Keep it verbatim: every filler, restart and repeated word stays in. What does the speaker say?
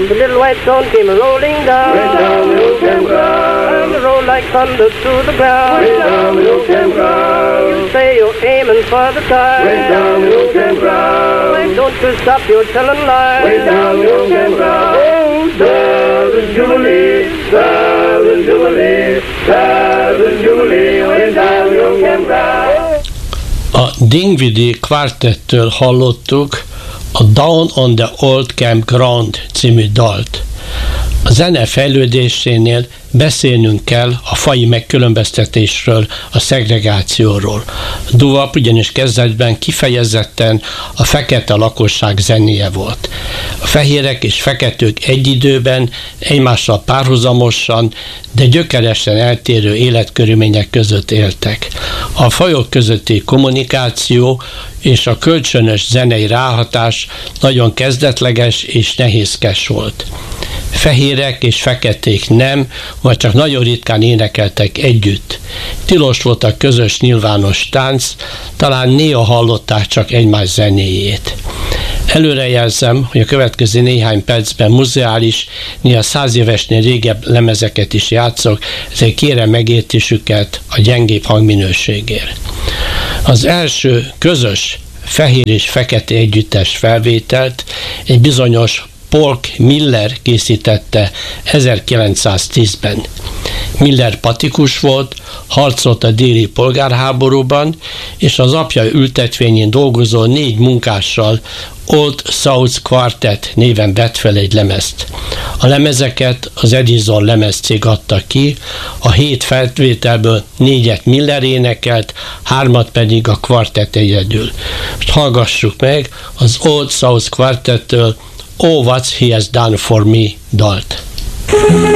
the little white stone came rolling down. Way down the old campground. And rolled like thunder to the ground. Way down the old campground. You say you're aiming for the sky. Way down the old campground. Why don't you stop your telling lies? Way down the old campground. Oh, Southern Jubilee, Southern Jubilee, Southern Jubilee, way down the old campground. A Dinwiddie Quartettől hallottuk a Down on the Old Campground című dalt. A zene fejlődésénél beszélnünk kell a faji megkülönböztetésről, a szegregációról. A doo-wop ugyanis kezdetben kifejezetten a fekete lakosság zenéje volt. A fehérek és feketők egy időben, egymással párhuzamosan, de gyökeresen eltérő életkörülmények között éltek. A fajok közötti kommunikáció és a kölcsönös zenei ráhatás nagyon kezdetleges és nehézkes volt. Fehérek és feketék nem, vagy csak nagyon ritkán énekeltek együtt. Tilos volt a közös nyilvános tánc, talán néha hallották csak egymás zenéjét. Előrejelzem, hogy a következő néhány percben muzeális, néha száz évesnél régebb lemezeket is játszok, ezért kérem megértésüket a gyengébb hangminőségért. Az első közös fehér és fekete együttes felvételt egy bizonyos Polk Miller készítette ezerkilencszáztízben. Miller patikus volt, harcolt a déli polgárháborúban, és az apja ültetvényén dolgozó négy munkással Old South Quartet néven vett fel egy lemezt. A lemezeket az Edison lemezcég adta ki, a hét felvételből négyet Miller énekelt, hármat pedig a kvartett egyedül. Most hallgassuk meg az Old South Quartettől Oh, What He Has Done For Me dalt.